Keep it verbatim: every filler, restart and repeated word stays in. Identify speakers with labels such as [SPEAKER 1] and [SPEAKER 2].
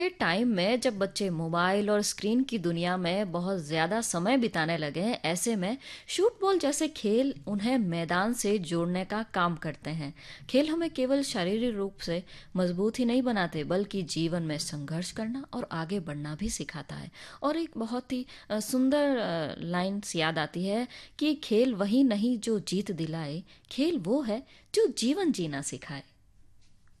[SPEAKER 1] के टाइम में जब बच्चे मोबाइल और स्क्रीन की दुनिया में बहुत ज़्यादा समय बिताने लगे हैं, ऐसे में शूट बॉल जैसे खेल उन्हें मैदान से जोड़ने का काम करते हैं। खेल हमें केवल शारीरिक रूप से मजबूत ही नहीं बनाते, बल्कि जीवन में संघर्ष करना और आगे बढ़ना भी सिखाता है। और एक बहुत ही अ, सुंदर अ, लाइन्स याद आती है कि खेल वही नहीं जो जीत दिलाए, खेल वो है जो जीवन जीना सिखाए।